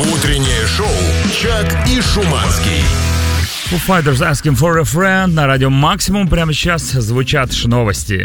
Утреннее шоу «Чак и Шуманский». Foo Fighters Asking for a Friend на радио Максимум. Прямо сейчас звучат новости.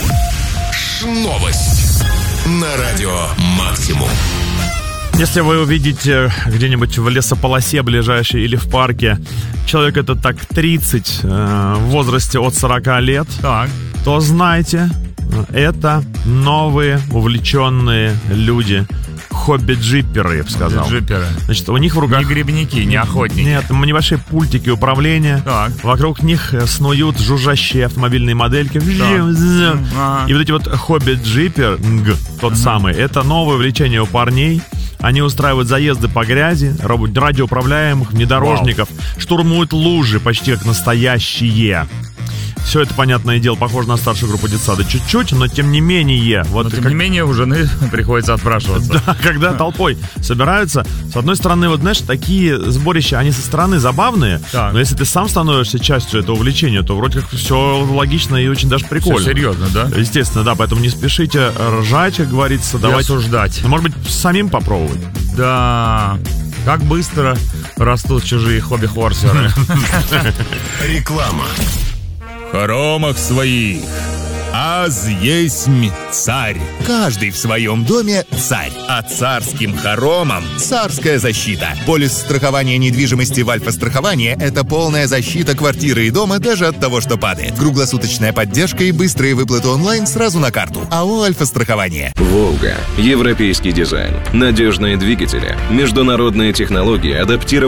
Новость на радио Максимум. Если вы увидите где-нибудь в лесополосе ближайшей или в парке человек это так 30 в возрасте от 40 лет, то знайте, это новые увлеченные люди. Хобби-джиперы, я бы сказал. Хобби-джиперы. Значит, у них в руках... Не грибники, не охотники. Нет, небольшие пультики управления. Так. Вокруг них снуют жужжащие автомобильные модельки. И вот эти вот хобби-джипер, тот самый, это новое увлечение у парней. Они устраивают заезды по грязи, радиоуправляемых внедорожников, штурмуют лужи почти как настоящие. Все это, понятное дело, похоже на старшую группу детсада чуть-чуть, но тем не менее... не менее у жены приходится отпрашиваться. Да, когда толпой собираются, с одной стороны, вот знаешь, такие сборища, они со стороны забавные, но если ты сам становишься частью этого увлечения, то вроде как все логично и очень даже прикольно. Все серьезно, да? Естественно, да, поэтому не спешите ржать, как говорится. Давайте осуждать. Может быть, самим попробовать. Да... Как быстро растут чужие хобби-хорсеры. Реклама. В хоромах своих аз есмь царь. Каждый в своем доме царь. А царским хоромам царская защита. Полис страхования недвижимости в Альфа-страховании – это полная защита квартиры и дома даже от того, что падает. Круглосуточная поддержка и быстрые выплаты онлайн сразу на карту. АО «Альфа-страхование». «Волга». Европейский дизайн. Надежные двигатели. Международные технологии, адаптированные